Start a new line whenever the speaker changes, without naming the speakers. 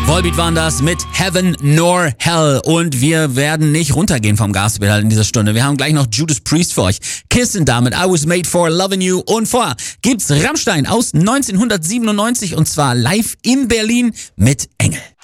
Volbeat waren das mit Heaven nor Hell. Und wir werden nicht runtergehen vom Gaspedal in dieser Stunde. Wir haben gleich noch Judas Priest für euch. Kiss damit I Was Made For Loving You. Und vorher gibt's Rammstein aus 1997 und zwar live in Berlin mit Engel.